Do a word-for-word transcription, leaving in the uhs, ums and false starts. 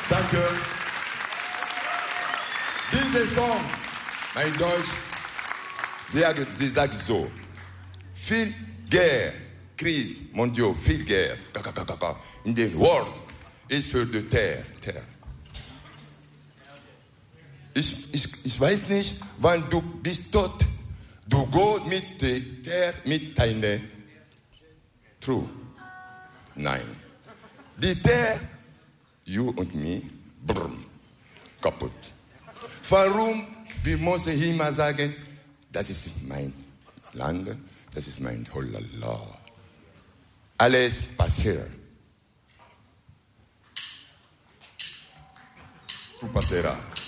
Danke. Dieser Song, mein Deutsch, sie, sie sagt so, viel Guerre, Krise, mon Dieu, viel Guerre, in den World ist für die Terre. Terre. Ich, ich, ich weiß nicht, wann du bist tot, du gehst mit der Terre, mit deiner True. Nein. Die Terre, you und me, brr, kaputt. Warum? Wir müssen immer sagen, das ist mein Land, das ist mein Holala. Alles passiert. Tu passerà.